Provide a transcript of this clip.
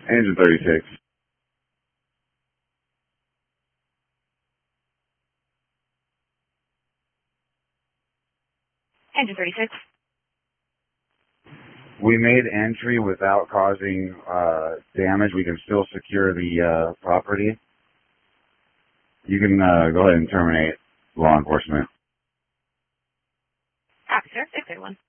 Engine 36. Engine 36. We made entry without causing damage. We can still secure the property. You can go ahead and terminate law enforcement. Officer 631.